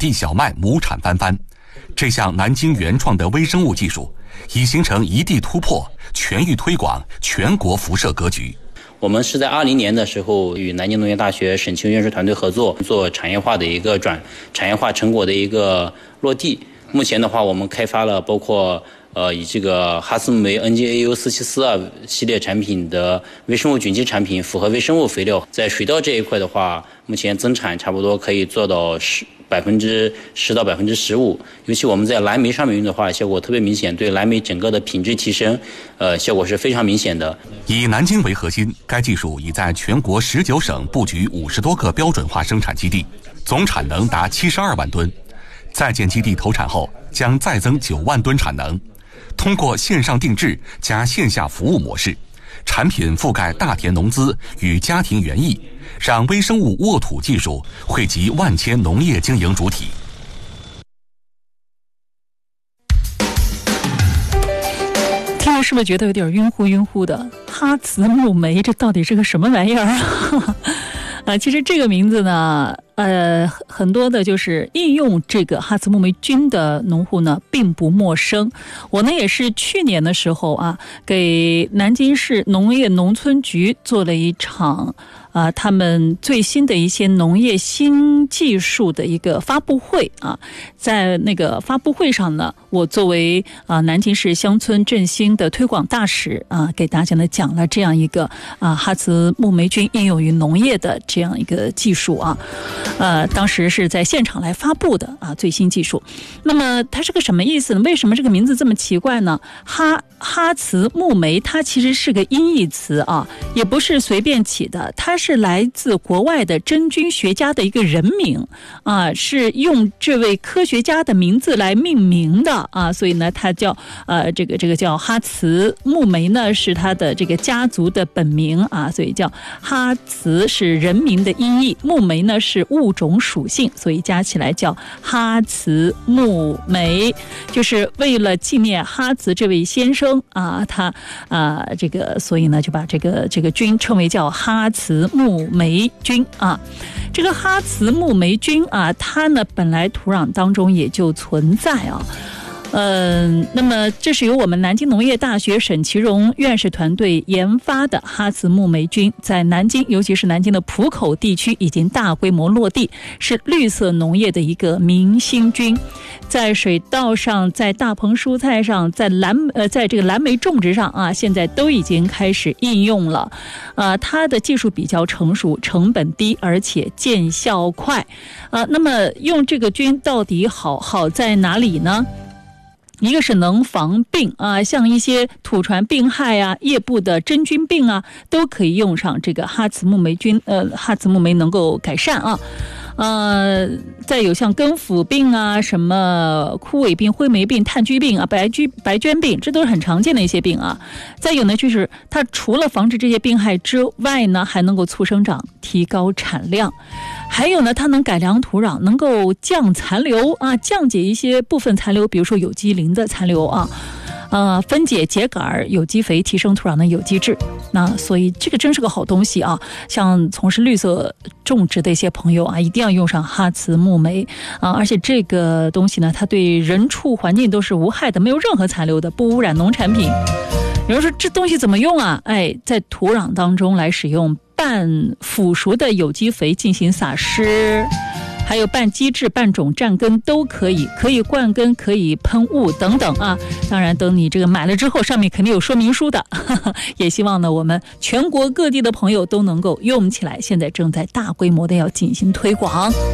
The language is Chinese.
地小麦亩产翻番。这项南京原创的微生物技术已形成一地突破、全域推广、全国辐射格局。 我们是在2020年的时候与南京农业大学沈清院士团队合作，做产业化的一个产业化成果的一个落地。目前的话，我们开发了包括以这个哈斯木酶 NGAU474系列产品的微生物菌基产品，复合微生物肥料。在水稻这一块的话，目前增产差不多可以做到10%到15%。尤其我们在蓝莓上面用的话，效果特别明显，对蓝莓整个的品质提升，效果是非常明显的。 以南京为核心，该技术已在全国19省布局50多个标准化生产基地，总产能达72万吨。在建基地投产后，将再增9万吨产能。通过线上定制加线下服务模式，产品覆盖大田农资与家庭园艺，让微生物沃土技术惠及万千农业经营主体。 听了是不是觉得有点晕乎的？哈茨木酶这到底是个什么玩意儿啊？其实这个名字呢，很多的就是应用这个哈茨木霉菌的农户呢并不陌生。我呢也是去年的时候啊，给南京市农业农村局做了一场他们最新的一些农业新技术的一个发布会啊。在那个发布会上呢，我作为南京市乡村振兴的推广大使给大家呢讲了这样一个哈茨木霉菌应用于农业的这样一个技术啊。当时是在现场来发布的最新技术。那么它是个什么意思呢？为什么这个名字这么奇怪呢？哈茨木酶它其实是个音译词啊，也不是随便起的，它是来自国外的真菌学家的一个人名是用这位科学家的名字来命名的所以呢它叫这个叫哈茨木酶呢是他的这个家族的本名所以叫哈茨是人名的音译，木酶呢是物种属性，所以加起来叫哈茨木酶，就是为了纪念哈茨这位先生他这个所以呢就把这个菌称为叫哈茨木霉菌这个哈茨木霉菌它呢本来土壤当中也就存在那么这是由我们南京农业大学沈其荣院士团队研发的哈茨木霉菌，在南京尤其是南京的浦口地区已经大规模落地，是绿色农业的一个明星菌。在水稻上，在大棚蔬菜上，在这个蓝莓种植上现在都已经开始应用了。它的技术比较成熟，成本低，而且见效快那么用这个菌到底好在哪里呢？一个是能防病像一些土传病害叶部的真菌病都可以用上这个哈茨木霉菌哈茨木霉能够改善再有像根腐病什么枯萎病、灰霉病、炭疽病白绢病，这都是很常见的一些病再有呢，就是它除了防治这些病害之外呢，还能够促生长、提高产量。还有呢，它能改良土壤，能够降残留降解一些部分残留，比如说有机磷的残留分解秸秆有机肥，提升土壤的有机质。那所以这个真是个好东西像从事绿色种植的一些朋友一定要用上哈茨木酶而且这个东西呢，它对人畜环境都是无害的，没有任何残留的，不污染农产品。有人说这东西怎么用在土壤当中来使用半腐熟的有机肥进行撒施，还有半基质、半种占根都可以灌根，可以喷雾等等当然等你这个买了之后，上面肯定有说明书的也希望呢我们全国各地的朋友都能够用起来，现在正在大规模的要进行推广。